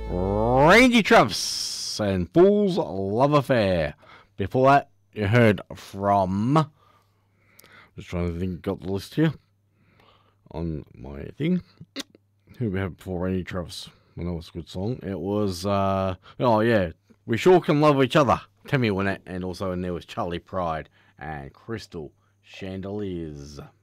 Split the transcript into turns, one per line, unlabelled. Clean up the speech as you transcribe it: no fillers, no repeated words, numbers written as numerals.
Randy Travis and Fool's Love Affair. Before that, you heard from... Just trying to think, got the list here on my thing. Who we had before Randy Travis? I know it's a good song. It was, oh yeah, We Sure Can Love Each Other. Tammy Wynette, and also in there was Charlie Pride and Crystal Chandeliers.